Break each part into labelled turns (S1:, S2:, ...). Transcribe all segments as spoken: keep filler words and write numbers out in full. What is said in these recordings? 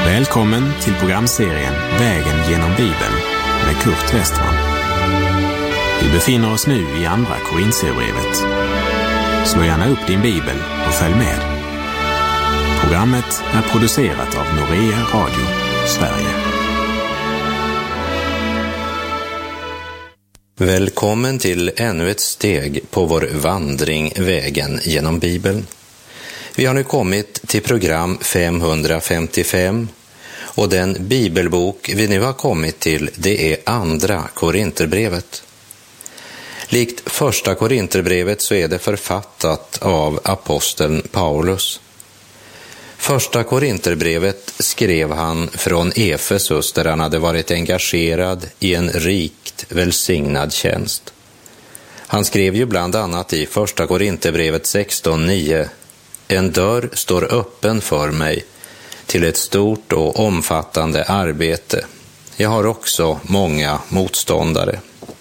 S1: Välkommen till programserien Vägen genom Bibeln med Kurt Westman. Vi befinner oss nu i andra Korinthierbrevet. Slå gärna upp din bibel och följ med. Programmet är producerat av Norea Radio, Sverige.
S2: Välkommen till ännu ett steg på vår vandring Vägen genom Bibeln. Vi har nu kommit till program femhundrafemtiofem och den bibelbok vi nu har kommit till, det är andra Korintherbrevet. Likt första Korintherbrevet så är det författat av aposteln Paulus. Första Korintherbrevet skrev han från Efesus där han hade varit engagerad i en rikt välsignad tjänst. Han skrev ju bland annat i första Korintherbrevet sexton nio: En dörr står öppen för mig till ett stort och omfattande arbete. Jag har också många motståndare.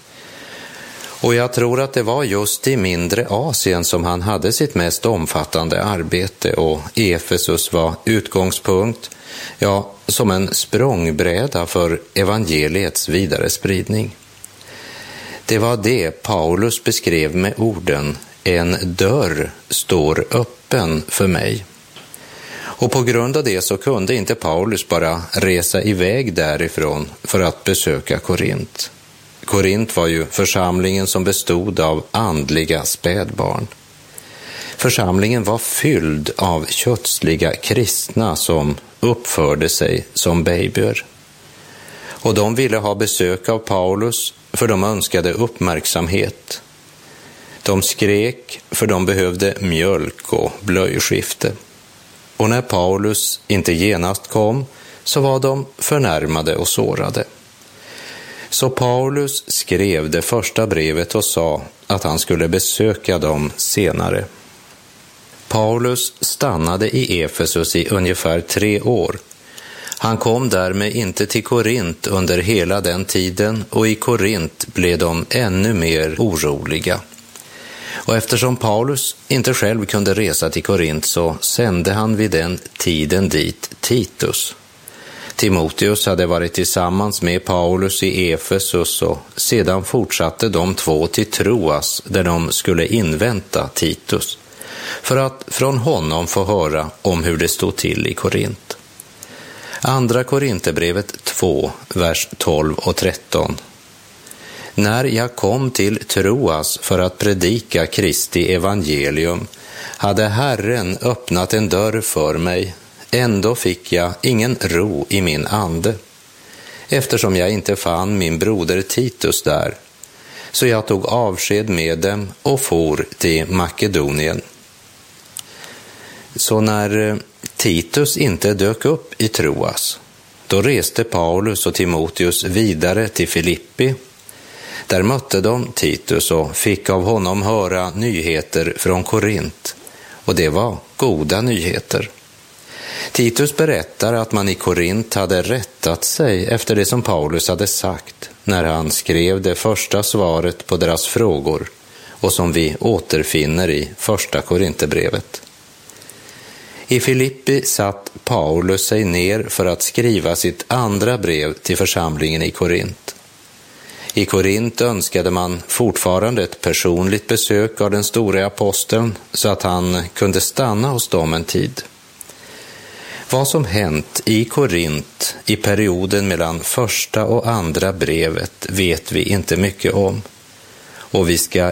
S2: Och jag tror att det var just i mindre Asien som han hade sitt mest omfattande arbete, och Efesus var utgångspunkt, ja, som en språngbräda för evangeliets vidare spridning. Det var det Paulus beskrev med orden: en dörr står öppen för mig. Och på grund av det så kunde inte Paulus bara resa iväg därifrån för att besöka Korint. Korint var ju församlingen som bestod av andliga spädbarn. Församlingen var fylld av kötsliga kristna som uppförde sig som babyer. Och de ville ha besök av Paulus för de önskade uppmärksamhet. De skrek för de behövde mjölk och blöjskifte. Och när Paulus inte genast kom så var de förnärmade och sårade. Så Paulus skrev det första brevet och sa att han skulle besöka dem senare. Paulus stannade i Efesus i ungefär tre år. Han kom därmed inte till Korint under hela den tiden, och i Korint blev de ännu mer oroliga. Och eftersom Paulus inte själv kunde resa till Korint så sände han vid den tiden dit Titus. Timoteus hade varit tillsammans med Paulus i Efesus, och sedan fortsatte de två till Troas där de skulle invänta Titus för att från honom få höra om hur det stod till i Korint. Andra Korintherbrevet två, vers tolv och tretton. När jag kom till Troas för att predika Kristi evangelium hade Herren öppnat en dörr för mig. Ändå fick jag ingen ro i min ande, eftersom jag inte fann min broder Titus där. Så jag tog avsked med dem och for till Makedonien. Så när Titus inte dök upp i Troas, då reste Paulus och Timoteus vidare till Filippi. Där mötte de Titus och fick av honom höra nyheter från Korint, och det var goda nyheter. Titus berättar att man i Korint hade rättat sig efter det som Paulus hade sagt när han skrev det första svaret på deras frågor, och som vi återfinner i första Korintherbrevet. I Filippi satt Paulus sig ner för att skriva sitt andra brev till församlingen i Korint. I Korint önskade man fortfarande ett personligt besök av den store aposteln så att han kunde stanna hos dem en tid. Vad som hänt i Korint i perioden mellan första och andra brevet vet vi inte mycket om. Och vi ska